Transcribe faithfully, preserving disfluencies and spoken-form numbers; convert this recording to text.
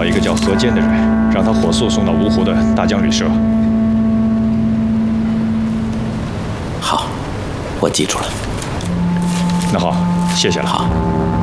找一个叫何坚的人，让他火速送到芜湖的大江旅社。 好，我记住了。 那好，谢谢了。 好。